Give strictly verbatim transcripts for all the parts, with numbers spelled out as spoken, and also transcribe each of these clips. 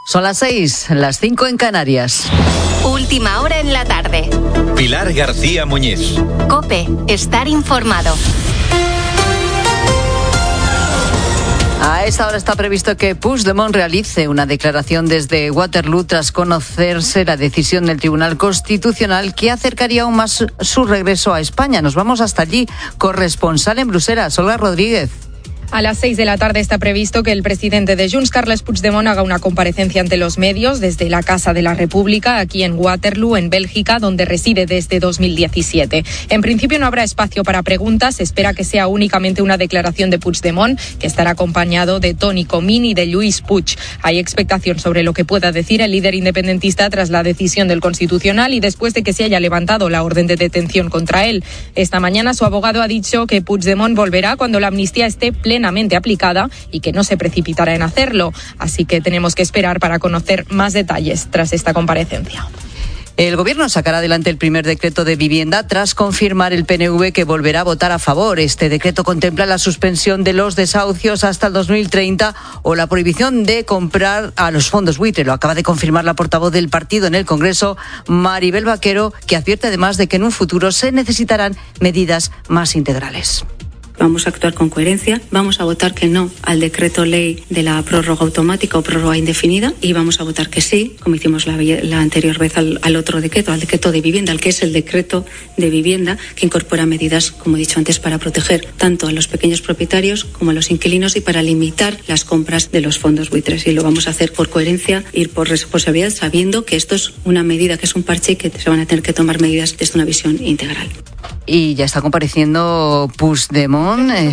Son las seis, las cinco en Canarias. Última hora en la tarde. Pilar García Muñiz. COPE, estar informado. A esta hora está previsto que Puigdemont realice una declaración desde Waterloo tras conocerse la decisión del Tribunal Constitucional que acercaría aún más su regreso a España. Nos vamos hasta allí. Corresponsal en Bruselas, Olga Rodríguez. A las seis de la tarde está previsto que el presidente de Junts, Carles Puigdemont, haga una comparecencia ante los medios desde la Casa de la República, aquí en Waterloo, en Bélgica, donde reside desde dos mil diecisiete. En principio no habrá espacio para preguntas. Se espera que sea únicamente una declaración de Puigdemont, que estará acompañado de Toni Comín y de Lluís Puig. Hay expectación sobre lo que pueda decir el líder independentista tras la decisión del Constitucional y después de que se haya levantado la orden de detención contra él. Esta mañana su abogado ha dicho que Puigdemont volverá cuando la amnistía esté plenamente aplicada y que no se precipitará en hacerlo. Así que tenemos que esperar para conocer más detalles tras esta comparecencia. El Gobierno sacará adelante el primer decreto de vivienda tras confirmar el P N V que volverá a votar a favor. Este decreto contempla la suspensión de los desahucios hasta el dos mil treinta o la prohibición de comprar a los fondos buitre. Lo acaba de confirmar la portavoz del partido en el Congreso, Maribel Vaquero, que advierte además de que en un futuro se necesitarán medidas más integrales. Vamos a actuar con coherencia, vamos a votar que no al decreto ley de la prórroga automática o prórroga indefinida y vamos a votar que sí, como hicimos la, la anterior vez al, al otro decreto, al decreto de vivienda, al que es el decreto de vivienda que incorpora medidas, como he dicho antes, para proteger tanto a los pequeños propietarios como a los inquilinos y para limitar las compras de los fondos buitres. Y lo vamos a hacer por coherencia, ir por responsabilidad, sabiendo que esto es una medida, que es un parche y que se van a tener que tomar medidas desde una visión integral. Y ya está compareciendo Puigdemont. Eh,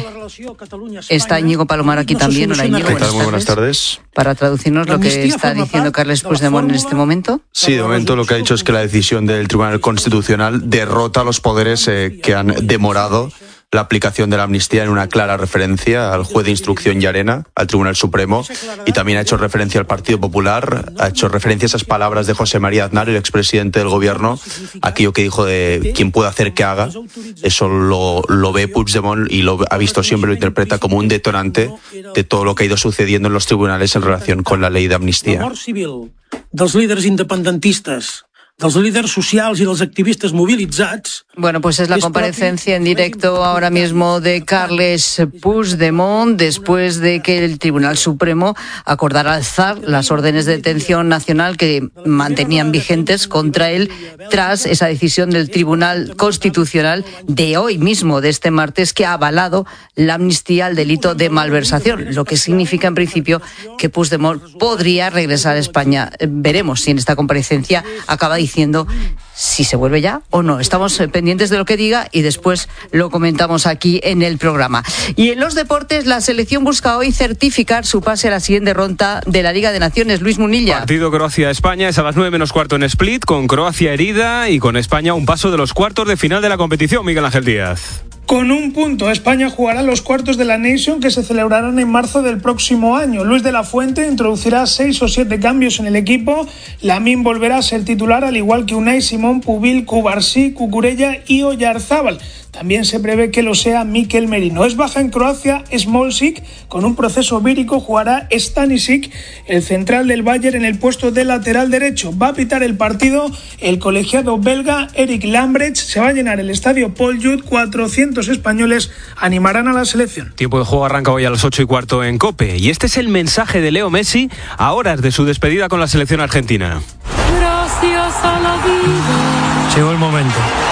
está Íñigo Palomar aquí también. Hola, Íñigo, buenas, Muy buenas tardes. Para traducirnos lo que está diciendo Carles Puigdemont en este momento. Sí, de momento lo que ha dicho es que la decisión del Tribunal Constitucional derrota a los poderes eh, que han demorado la aplicación de la amnistía, en una clara referencia al juez de instrucción Llarena, al Tribunal Supremo, y también ha hecho referencia al Partido Popular, ha hecho referencia a esas palabras de José María Aznar, el expresidente del Gobierno, aquello que dijo de quien puede hacer que haga. Eso lo, lo ve Puigdemont y lo ha visto siempre, lo interpreta como un detonante de todo lo que ha ido sucediendo en los tribunales en relación con la ley de amnistía. La mort civil dels líders independentistes, dels líders socials i dels activistes mobilitzats. Bueno, pues es la comparecencia en directo ahora mismo de Carles Puigdemont después de que el Tribunal Supremo acordara alzar las órdenes de detención nacional que mantenían vigentes contra él tras esa decisión del Tribunal Constitucional de hoy mismo, de este martes, que ha avalado la amnistía al delito de malversación, lo que significa en principio que Puigdemont podría regresar a España. Veremos si en esta comparecencia acaba diciendo si se vuelve ya o no. Estamos pendientes de lo que diga y después lo comentamos aquí en el programa. Y en los deportes, la selección busca hoy certificar su pase a la siguiente ronda de la Liga de Naciones. Luis Munilla. Partido Croacia-España es a las nueve menos cuarto en Split, con Croacia herida y con España un paso de los cuartos de final de la competición. Miguel Ángel Díaz. Con un punto, España jugará los cuartos de la Nation que se celebrarán en marzo del próximo año. Luis de la Fuente introducirá seis o siete cambios en el equipo. Lamín volverá a ser titular, al igual que Unai Simón, Pubil, Cubarsí, Cucurella y Oyarzábal. También se prevé que lo sea Mikel Merino. Es baja en Croacia Smolcic, con un proceso vírico jugará Stanisic, el central del Bayern, en el puesto de lateral derecho. Va a pitar el partido el colegiado belga Eric Lambrecht. Se va a llenar el estadio Paul Jut, cuatrocientos españoles animarán a la selección. Tiempo de juego arranca hoy a las ocho y cuarto en COPE. Y este es el mensaje de Leo Messi a horas de su despedida con la selección argentina. Gracias a la vida. Llegó el momento.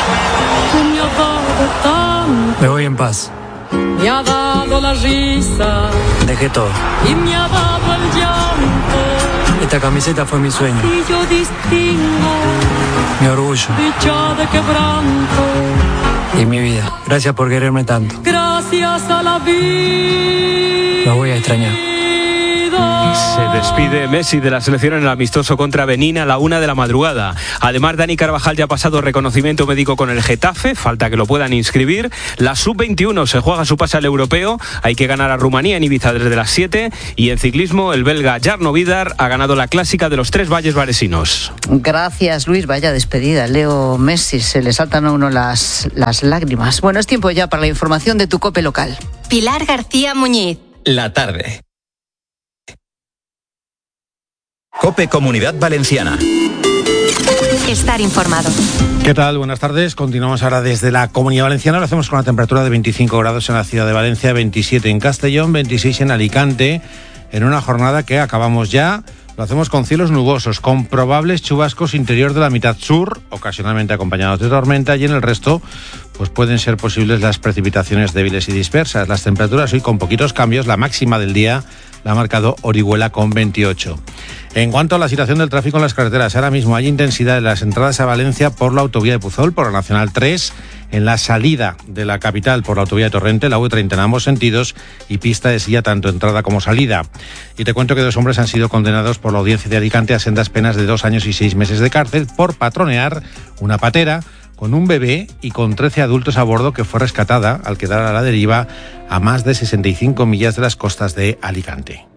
Me voy en paz. Me ha dado la risa. Dejé todo. Y me ha dado el llanto. Esta camiseta fue mi sueño. Y yo distingo mi orgullo. Dicha de quebranto. Y mi vida. Gracias por quererme tanto. Gracias a la vida. Lo voy a extrañar. Se despide Messi de la selección en el amistoso contra Benín a la una de la madrugada. Además, Dani Carvajal ya ha pasado reconocimiento médico con el Getafe, falta que lo puedan inscribir. La sub veintiuno se juega su pase al europeo, hay que ganar a Rumanía en Ibiza desde las siete. Y en ciclismo, el belga Jarno Vidar ha ganado la clásica de los tres valles varesinos. Gracias, Luis. Vaya despedida, Leo Messi. Se le saltan a uno las, las lágrimas. Bueno, es tiempo ya para la información de tu COPE local. Pilar García Muñiz. La tarde. COPE Comunidad Valenciana. Estar informado. ¿Qué tal? Buenas tardes. Continuamos ahora desde la Comunidad Valenciana. Lo hacemos con una temperatura de veinticinco grados en la ciudad de Valencia, veintisiete en Castellón, veintiséis en Alicante, en una jornada que acabamos ya. Lo hacemos con cielos nubosos, con probables chubascos interior de la mitad sur, ocasionalmente acompañados de tormenta, y en el resto pues pueden ser posibles las precipitaciones débiles y dispersas. Las temperaturas hoy con poquitos cambios. La máxima del día la ha marcado Orihuela con veintiocho. En cuanto a la situación del tráfico en las carreteras, ahora mismo hay intensidad en las entradas a Valencia por la autovía de Puzol, por la Nacional tres, en la salida de la capital por la autovía de Torrente, la U treinta en ambos sentidos, y pista de silla tanto entrada como salida. Y te cuento que dos hombres han sido condenados por la Audiencia de Alicante a sendas penas de dos años y seis meses de cárcel por patronear una patera con un bebé y con trece adultos a bordo, que fue rescatada al quedar a la deriva a más de sesenta y cinco millas de las costas de Alicante.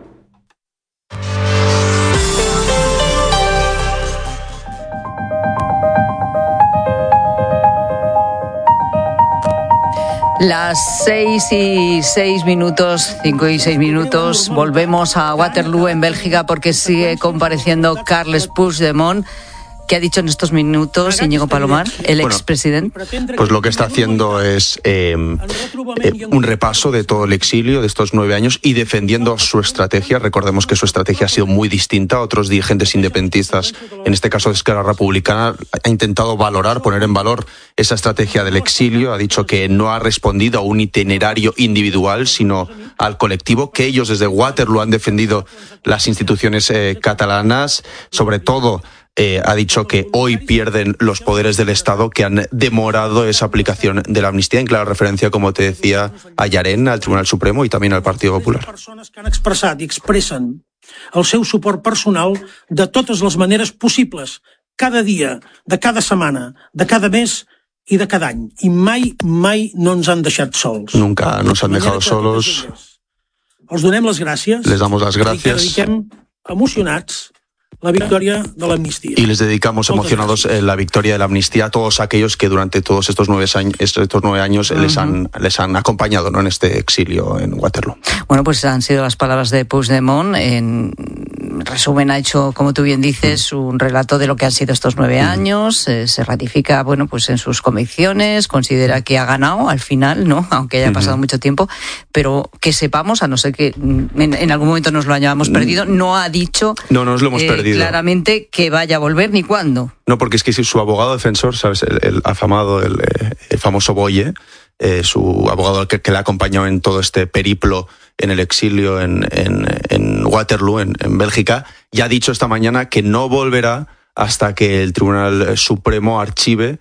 Las seis y seis minutos, cinco y seis minutos, volvemos a Waterloo, en Bélgica, porque sigue compareciendo Carles Puigdemont. ¿Qué ha dicho en estos minutos Íñigo Palomar, el bueno, expresidente? Pues lo que está haciendo es eh, eh, un repaso de todo el exilio de estos nueve años y defendiendo su estrategia. Recordemos que su estrategia ha sido muy distinta a otros dirigentes independentistas, en este caso de Esquerra Republicana. Ha intentado valorar, poner en valor esa estrategia del exilio. Ha dicho que no ha respondido a un itinerario individual, sino al colectivo, que ellos desde Waterloo han defendido las instituciones eh, catalanas, sobre todo. Eh, ha dicho que hoy pierden los poderes del Estado, que han demorado esa aplicación de la amnistía, en clara referencia, como te decía, a Llarena, al Tribunal Supremo i també al Partit Popular. Persones que han expressat i expressen el seu suport personal de totes les maneres possibles, cada dia, de cada setmana, de cada mes i de cada any. I mai, mai no ens han deixat sols. Nunca nos han dejado solos. Els donem les gràcies. Les damos las gracias. I que dediquem emocionats la victoria de la amnistía. Y les dedicamos emocionados eh, la victoria de la amnistía a todos aquellos que durante todos estos nueve años, estos nueve años uh-huh. les han les han acompañado, ¿no?, en este exilio en Waterloo. Bueno, pues han sido las palabras de Puigdemont. En resumen, ha hecho, como tú bien dices, uh-huh. un relato de lo que han sido estos nueve uh-huh. años. Eh, se ratifica, bueno, pues en sus convicciones, considera que ha ganado al final, ¿no?, aunque haya pasado uh-huh. mucho tiempo, pero que sepamos, a no ser que en, en algún momento nos lo hayamos perdido, no ha dicho no nos lo hemos eh, perdido claramente que vaya a volver ni cuándo. No, porque es que si su abogado defensor, ¿sabes?, el, el afamado, el, el famoso Boye, eh, su abogado que, que le ha acompañado en todo este periplo en el exilio en, en, en Waterloo, en, en Bélgica, ya ha dicho esta mañana que no volverá hasta que el Tribunal Supremo archive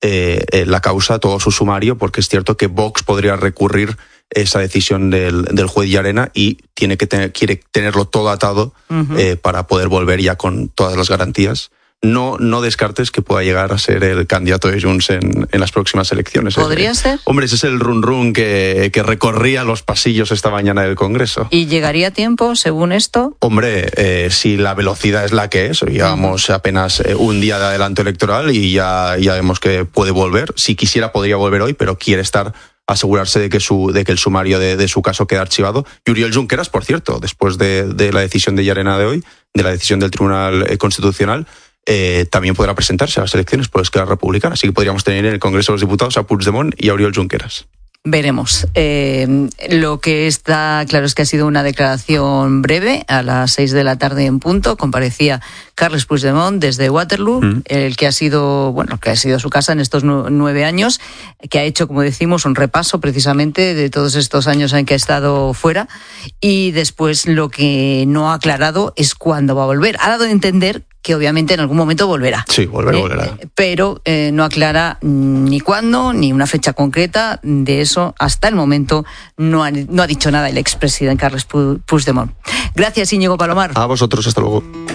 eh, la causa, todo su sumario, porque es cierto que Vox podría recurrir esa decisión del, del juez Llarena y tiene que tener, quiere tenerlo todo atado uh-huh. eh, para poder volver ya con todas las garantías. No, no descartes que pueda llegar a ser el candidato de Junts en, en las próximas elecciones. ¿Podría eh, ser? Hombre, ese es el run run que, que recorría los pasillos esta mañana del Congreso. ¿Y llegaría a tiempo, según esto? Hombre, eh, si la velocidad es la que es, llevamos uh-huh. apenas eh, un día de adelanto electoral y ya, ya vemos que puede volver. Si quisiera, podría volver hoy, pero quiere estar asegurarse de que su de que el sumario de, de su caso quede archivado. Y Oriol Junqueras, por cierto, después de, de la decisión de Llarena de hoy, de la decisión del Tribunal Constitucional, eh, también podrá presentarse a las elecciones por Esquerra Republicana. Así que podríamos tener en el Congreso de los Diputados a Puigdemont y a Oriol Junqueras. Veremos. Eh, lo que está claro es que ha sido una declaración breve. A las seis de la tarde en punto comparecía Carles Puigdemont desde Waterloo, mm. el que ha sido, bueno, que ha sido su casa en estos nueve años, que ha hecho, como decimos, un repaso precisamente de todos estos años en que ha estado fuera, y después lo que no ha aclarado es cuándo va a volver. Ha dado a entender que obviamente en algún momento volverá. Sí, volverá, eh, volverá. Pero eh, no aclara ni cuándo, ni una fecha concreta. De eso, hasta el momento, no ha, no ha dicho nada el expresidente Carles Puigdemont. Gracias, Íñigo Palomar. A vosotros, hasta luego.